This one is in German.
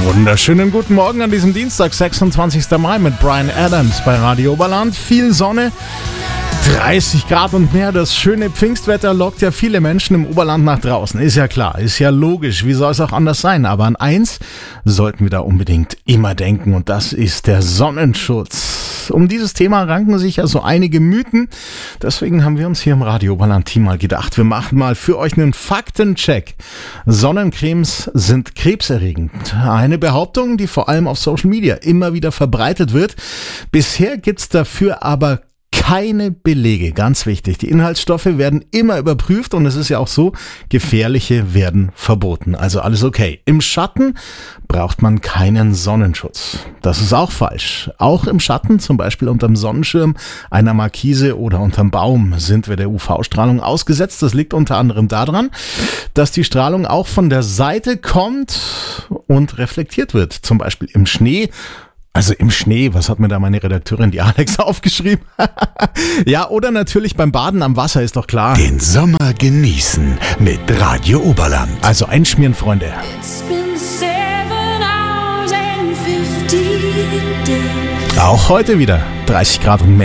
Wunderschönen guten Morgen an diesem Dienstag, 26. Mai mit Bryan Adams bei Radio Oberland. Viel Sonne, 30 Grad und mehr. Das schöne Pfingstwetter lockt ja viele Menschen im Oberland nach draußen. Ist ja klar, ist ja logisch. Wie soll es auch anders sein? Aber an eins sollten wir da unbedingt immer denken und das ist der Sonnenschutz. Um dieses Thema ranken sich ja so einige Mythen. Deswegen haben wir uns hier im Radio Oberland-Team mal gedacht, wir machen mal für euch einen Faktencheck. Sonnencremes sind krebserregend. Eine Behauptung, die vor allem auf Social Media immer wieder verbreitet wird. Bisher gibt's dafür aber keine Belege, ganz wichtig. Die Inhaltsstoffe werden immer überprüft und es ist ja auch so, gefährliche werden verboten. Also alles okay. Im Schatten braucht man keinen Sonnenschutz. Das ist auch falsch. Auch im Schatten, zum Beispiel unterm Sonnenschirm, einer Markise oder unterm Baum, sind wir der UV-Strahlung ausgesetzt. Das liegt unter anderem daran, dass die Strahlung auch von der Seite kommt und reflektiert wird. Zum Beispiel im Schnee. Also im Schnee, was hat mir da meine Redakteurin, die Alex, aufgeschrieben? Ja, oder natürlich beim Baden am Wasser, ist doch klar. Den Sommer genießen mit Radio Oberland. Also einschmieren, Freunde. Auch heute wieder 30 Grad und mehr.